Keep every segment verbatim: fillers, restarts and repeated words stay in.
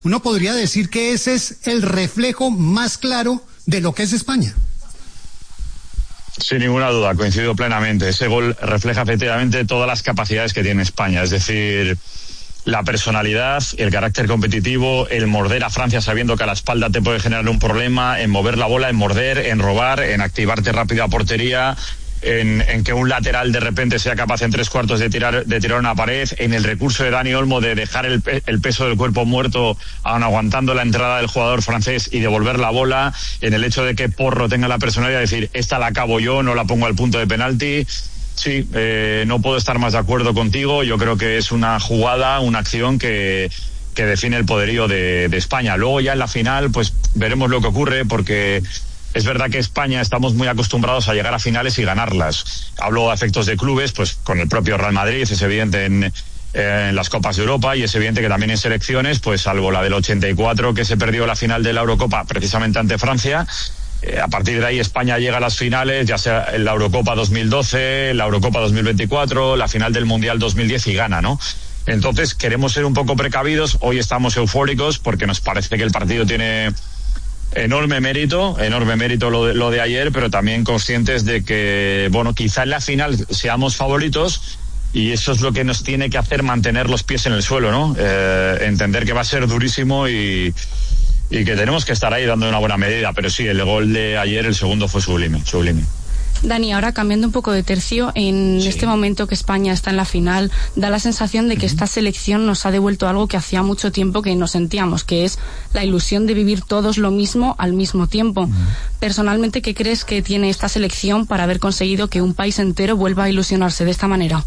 Uno podría decir que ese es el reflejo más claro de lo que es España. Sin ninguna duda, coincido plenamente. Ese gol refleja efectivamente todas las capacidades que tiene España, es decir, la personalidad, el carácter competitivo, el morder a Francia sabiendo que a la espalda te puede generar un problema, en mover la bola, en morder, en robar, en activarte rápido a portería, en, en que un lateral de repente sea capaz en tres cuartos de tirar de tirar una pared, en el recurso de Dani Olmo de dejar el, el peso del cuerpo muerto aun aguantando la entrada del jugador francés y devolver la bola, en el hecho de que Porro tenga la personalidad de decir, esta la acabo yo, no la pongo al punto de penalti. Sí, eh, no puedo estar más de acuerdo contigo. Yo creo que es una jugada, una acción que, que define el poderío de, de España. Luego ya en la final, pues veremos lo que ocurre, porque es verdad que España estamos muy acostumbrados a llegar a finales y ganarlas. Hablo a efectos de clubes, pues con el propio Real Madrid, es evidente en, eh, en las Copas de Europa, y es evidente que también en selecciones, pues salvo la del ochenta y cuatro que se perdió la final de la Eurocopa precisamente ante Francia. Eh, a partir de ahí España llega a las finales, ya sea en la Eurocopa dos mil doce, la Eurocopa dos mil veinticuatro, la final del Mundial dos mil diez y gana, ¿no? Entonces queremos ser un poco precavidos. Hoy estamos eufóricos porque nos parece que el partido tiene enorme mérito, enorme mérito lo de, lo de ayer, pero también conscientes de que, bueno, quizá en la final seamos favoritos, y eso es lo que nos tiene que hacer mantener los pies en el suelo, ¿no? Eh, entender que va a ser durísimo y, y que tenemos que estar ahí dando una buena medida, pero sí, el gol de ayer, el segundo, fue sublime, sublime. Dani, ahora cambiando un poco de tercio, en sí. este momento que España está en la final, da la sensación de que uh-huh. esta selección nos ha devuelto algo que hacía mucho tiempo que no sentíamos, que es la ilusión de vivir todos lo mismo al mismo tiempo. Uh-huh. Personalmente, ¿qué crees que tiene esta selección para haber conseguido que un país entero vuelva a ilusionarse de esta manera?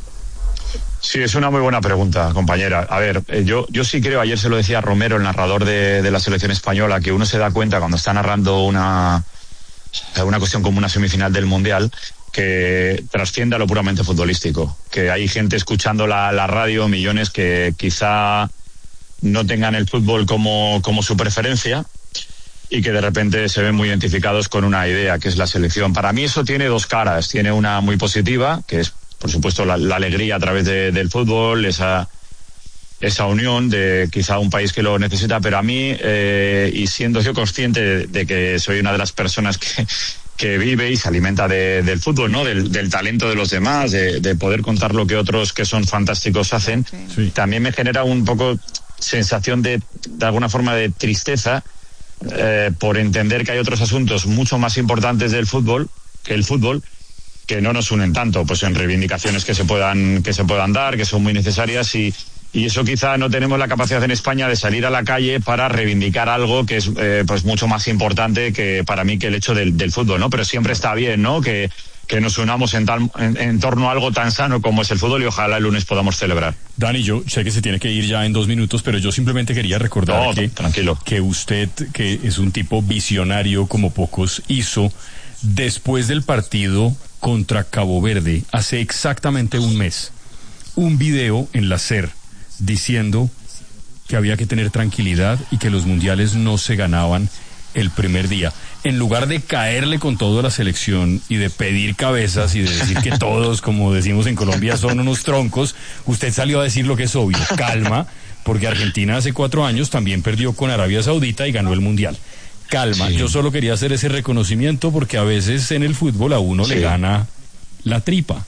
Sí, es una muy buena pregunta, compañera. A ver, eh, yo, yo sí creo, ayer se lo decía Romero, el narrador de, de la selección española, que uno se da cuenta cuando está narrando una... una cuestión como una semifinal del Mundial, que trasciende a lo puramente futbolístico, que hay gente escuchando la, la radio, millones que quizá no tengan el fútbol como, como su preferencia y que de repente se ven muy identificados con una idea que es la selección. Para mí eso tiene dos caras. Tiene una muy positiva, que es por supuesto la, la alegría a través de, del fútbol, esa esa unión de quizá un país que lo necesita, pero a mí, eh, y siendo yo consciente de, de que soy una de las personas que, que vive y se alimenta de, del fútbol, ¿no? Del, del talento de los demás, de, de poder contar lo que otros que son fantásticos hacen, sí. También me genera un poco sensación de, de alguna forma de tristeza, eh, por entender que hay otros asuntos mucho más importantes del fútbol, que el fútbol, que no nos unen tanto, pues en reivindicaciones que se puedan, que se puedan dar, que son muy necesarias, y Y eso quizá no tenemos la capacidad en España de salir a la calle para reivindicar algo que es eh, pues mucho más importante que para mí que el hecho del, del fútbol, ¿no? Pero siempre está bien, ¿no? Que, que nos unamos en, tal, en, en torno a algo tan sano como es el fútbol, y ojalá el lunes podamos celebrar. Dani, yo sé que se tiene que ir ya en dos minutos, pero yo simplemente quería recordar no, que, tranquilo. que usted, que es un tipo visionario como pocos, hizo después del partido contra Cabo Verde, hace exactamente un mes, un video en la SER diciendo que había que tener tranquilidad y que los mundiales no se ganaban el primer día. En lugar de caerle con todo a la selección y de pedir cabezas y de decir que todos, como decimos en Colombia, son unos troncos, usted salió a decir lo que es obvio: calma, porque Argentina hace cuatro años también perdió con Arabia Saudita y ganó el mundial. Calma, sí. Yo solo quería hacer ese reconocimiento porque a veces en el fútbol a uno sí. le gana la tripa.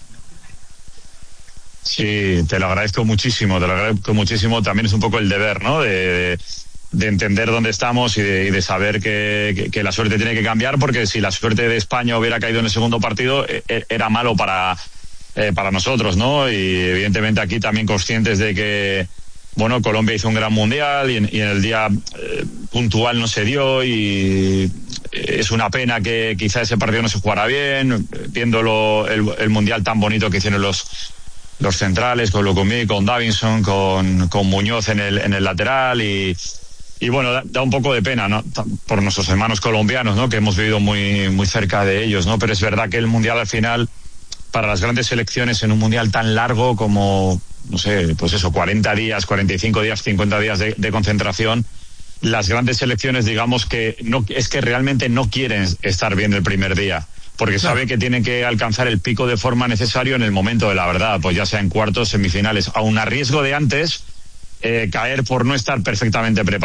Sí, te lo agradezco muchísimo, te lo agradezco muchísimo. También es un poco el deber, ¿no? De, de, de entender dónde estamos y de, y de saber que, que, que la suerte tiene que cambiar, porque si la suerte de España hubiera caído en el segundo partido, eh, era malo para, eh, para nosotros, ¿no? Y evidentemente aquí también conscientes de que, bueno, Colombia hizo un gran mundial y en, y en el día eh, puntual no se dio, y es una pena que quizá ese partido no se jugara bien, viéndolo el, el mundial tan bonito que hicieron los los centrales, con Locomí, con Davinson, con, con Muñoz en el, en el lateral, y, y bueno, da, da un poco de pena, ¿no? Por nuestros hermanos colombianos, ¿no? Que hemos vivido muy, muy cerca de ellos, ¿no? Pero es verdad que el mundial al final, para las grandes selecciones, en un mundial tan largo como, no sé, pues eso, cuarenta días, cuarenta y cinco días, cincuenta días de, de concentración, las grandes selecciones, digamos que no, es que realmente no quieren estar bien el primer día, porque saben que tienen que alcanzar el pico de forma necesario en el momento de la verdad, pues ya sea en cuartos, semifinales, aun a riesgo de antes eh, caer por no estar perfectamente preparado.